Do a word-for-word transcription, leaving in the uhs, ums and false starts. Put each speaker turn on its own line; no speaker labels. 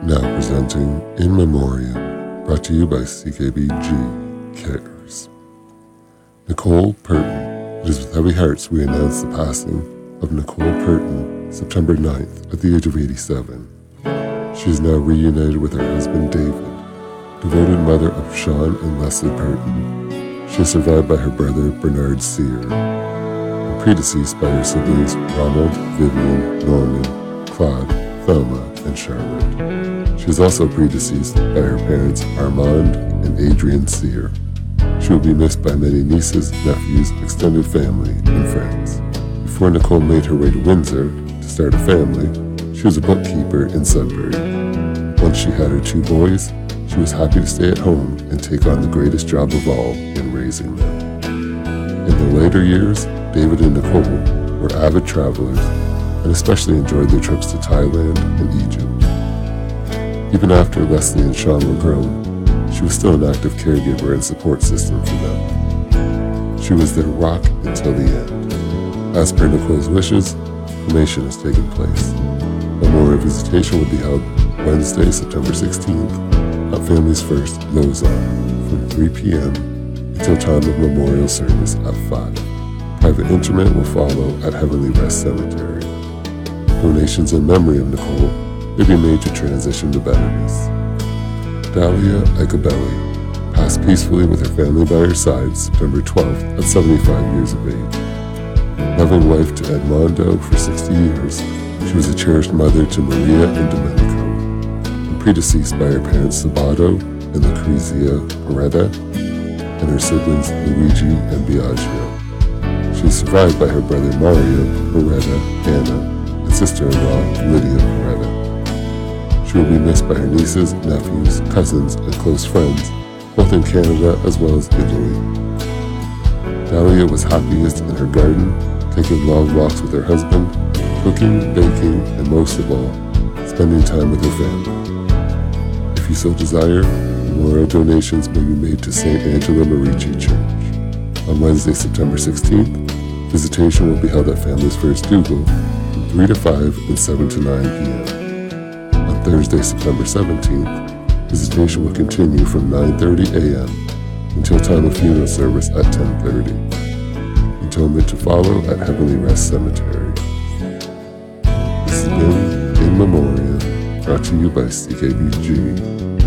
Now presenting In Memoriam, brought to you by C K B G Cares. Nicole Purton. It is with heavy hearts we announce the passing of Nicole Purton, September ninth, at the age of eighty-seven. She is now reunited with her husband David, devoted mother of Sean and Leslie Purton. She is survived by her brother Bernard Sear, and predeceased by her siblings Ronald, Vivian, Norman, Claude, Thelma, and Charlotte. She is also predeceased by her parents Armand and Adrian Sear. She will be missed by many nieces, nephews, extended family, and friends. Before Nicole made her way to Windsor to start a family, she was a bookkeeper in Sudbury. Once she had her two boys, she was happy to stay at home and take on the greatest job of all in raising them. In their later years, David and Nicole were avid travelers and especially enjoyed their trips to Thailand and Egypt. Even after Leslie and Sean were grown, she was still an active caregiver and support system for them. She was their rock until the end. As per Nicole's wishes, cremation has taken place. Memorial visitation will be held Wednesday, September sixteenth, at Families First, Lausanne, from three p.m. until time of memorial service at five. Private interment will follow at Heavenly Rest Cemetery. Donations in memory of Nicole may be made to transition to betterness. Dahlia Icabelli passed peacefully with her family by her side September twelfth at seventy-five years of age. Loving wife to Edmondo for sixty years, she was a cherished mother to Maria and Domenico, and predeceased by her parents Sabato and Lucrezia Beretta, and her siblings Luigi and Biagio. She is survived by her brother Mario Beretta, Anna, and sister-in-law Lydia Beretta. She will be missed by her nieces, nephews, cousins, and close friends, both in Canada as well as Italy. Dahlia was happiest in her garden, taking long walks with her husband, cooking, baking, and most of all, spending time with her family. If you so desire, memorial donations may be made to Saint Angela Merici Church. On Wednesday, September sixteenth, visitation will be held at Families First Dougal from three to five and seven to nine p.m. On Thursday, September seventeenth, visitation will continue from nine thirty a.m. until time of funeral service at ten thirty. Interment to follow at Heavenly Rest Cemetery. This has been In Memoriam, brought to you by C K B G